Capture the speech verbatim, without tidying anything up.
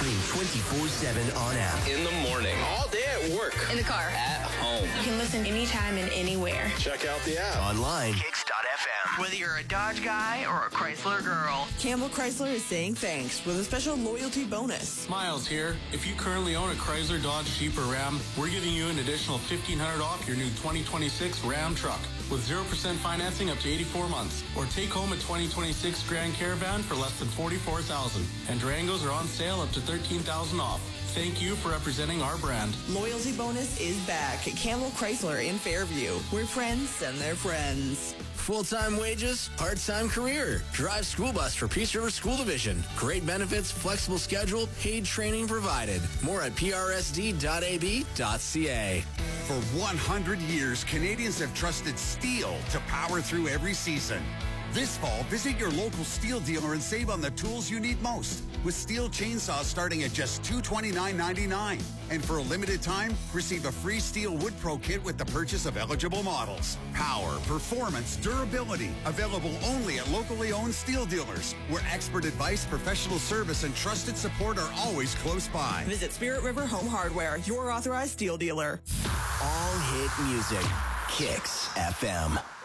Stream twenty-four seven on app. In the morning. All day at work. In the car. At home. You can listen anytime and anywhere. Check out the app. Online. Kicks dot F M. Whether you're a Dodge guy or a Chrysler girl, Campbell Chrysler is saying thanks with a special loyalty bonus. Miles here. If you currently own a Chrysler, Dodge, Jeep, or Ram, we're giving you an additional fifteen hundred dollars off your new twenty twenty-six Ram truck with zero percent financing up to eighty-four months. Or take home a twenty twenty-six Grand Caravan for less than forty-four thousand dollars. And Durangos are on sale up to thirteen thousand dollars off. Thank you for representing our brand. Loyalty bonus is back at Campbell Chrysler in Fairview, where friends send their friends. Full-time wages, part-time career. Drive school bus for Peace River School Division. Great benefits, flexible schedule, paid training provided. More at p r s d dot a b dot c a. For one hundred years, Canadians have trusted steel to power through every season. This fall, visit your local steel dealer and save on the tools you need most, with steel chainsaws starting at just two hundred twenty-nine ninety-nine. And for a limited time, receive a free Steel Wood Pro kit with the purchase of eligible models. Power, performance, durability, available only at locally owned steel dealers, where expert advice, professional service, and trusted support are always close by. Visit Spirit River Home Hardware, your authorized steel dealer. All hit music. Kicks F M.